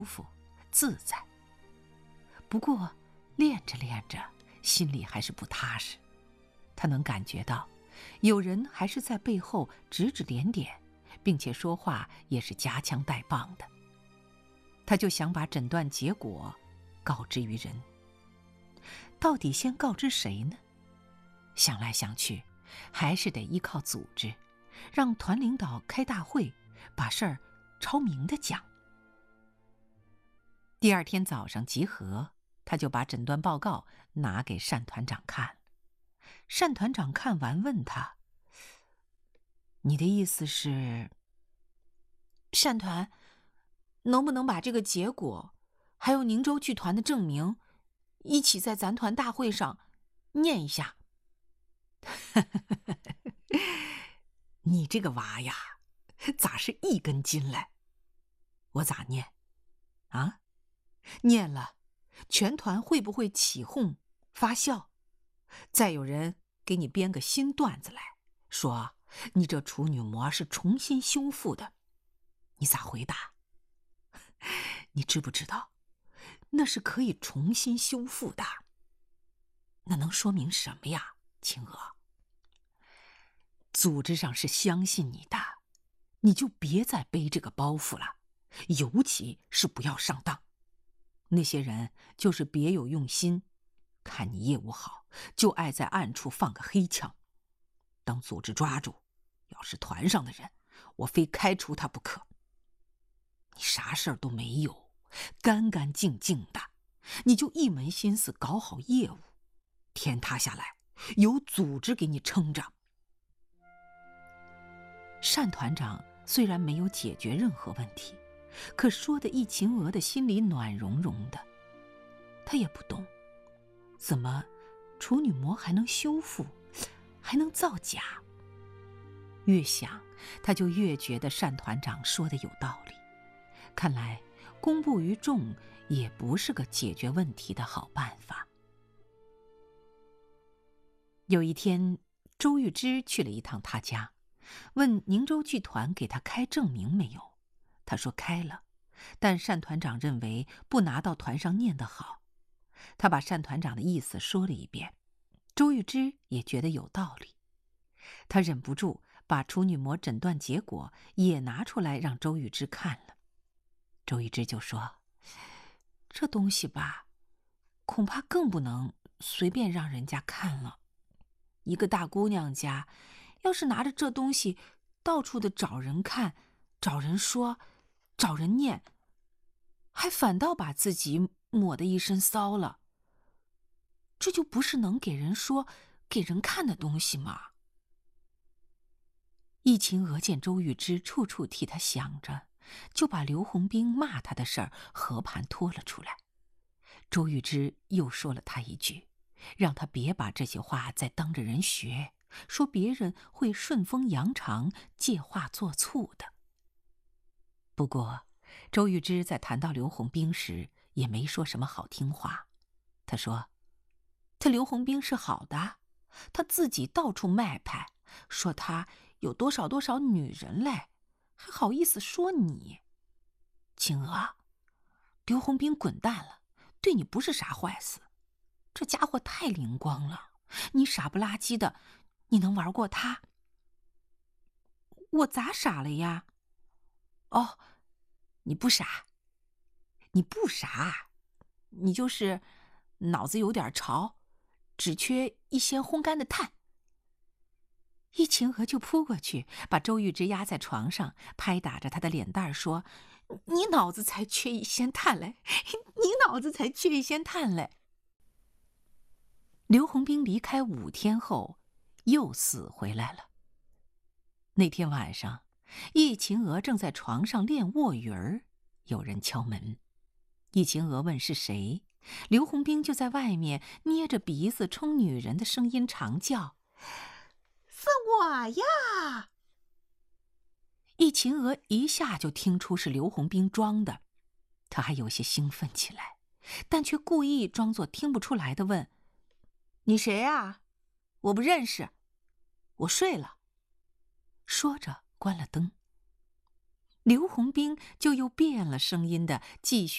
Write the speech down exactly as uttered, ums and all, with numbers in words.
服自在。不过练着练着，心里还是不踏实。他能感觉到，有人还是在背后指指点点，并且说话也是夹枪带棒的。他就想把诊断结果告知于人。到底先告知谁呢？想来想去，还是得依靠组织，让团领导开大会，把事儿朝明的讲。第二天早上集合，他就把诊断报告拿给单团长看。单团长看完问他：“你的意思是？” 单团，能不能把这个结果，还有宁州剧团的证明，一起在咱团大会上念一下？ 你这个娃呀，咋是一根筋来？我咋念？啊？念了，全团会不会起哄发笑？再有人给你编个新段子来，说你这处女膜是重新修复的，你咋回答？你知不知道，那是可以重新修复的？那能说明什么呀，青娥？组织上是相信你的，你就别再背这个包袱了，尤其是不要上当。那些人就是别有用心，看你业务好，就爱在暗处放个黑枪。等组织抓住，要是团上的人，我非开除他不可。你啥事儿都没有，干干净净的，你就一门心思搞好业务，天塌下来有组织给你撑着。单团长虽然没有解决任何问题，可说的易秦娥的心里暖融融的。他也不懂，怎么处女膜还能修复，还能造假？越想，他就越觉得单团长说的有道理。看来公布于众也不是个解决问题的好办法。有一天，周玉芝去了一趟他家，问宁州剧团给他开证明没有。他说开了，但单团长认为不拿到团上念得好。他把单团长的意思说了一遍，周玉芝也觉得有道理。他忍不住把处女膜诊断结果也拿出来让周玉芝看了。周玉芝就说：“这东西吧，恐怕更不能随便让人家看了。一个大姑娘家，要是拿着这东西到处的找人看，找人说，找人念，还反倒把自己抹得一身骚了，这就不是能给人说、给人看的东西吗？”易秦娥见周玉芝处处替他想着，就把刘洪兵骂他的事儿和盘托了出来。周玉芝又说了他一句，让他别把这些话再当着人学，说别人会顺风扬长、借话作醋的。不过周玉芝在谈到刘洪兵时也没说什么好听话。他说他刘洪兵是好的，他自己到处卖派，说他有多少多少女人嘞，还好意思说你。青娥，刘洪兵滚蛋了，对你不是啥坏事，这家伙太灵光了，你傻不拉几的，你能玩过他？我咋傻了呀？哦，你不傻，你不傻，你就是脑子有点潮，只缺一些烘干的炭。易秦娥就扑过去，把周玉芝压在床上，拍打着她的脸蛋说：“你脑子才缺一些炭嘞，你脑子才缺一些炭嘞。”刘洪兵离开五天后，又死回来了。那天晚上，易秦娥正在床上练卧鱼儿，有人敲门。易秦娥问是谁，刘洪兵就在外面捏着鼻子冲女人的声音长叫：“是我呀！”易秦娥一下就听出是刘洪兵装的，她还有些兴奋起来，但却故意装作听不出来的问：“你谁啊？我不认识，我睡了。”说着关了灯。刘洪兵就又变了声音的继续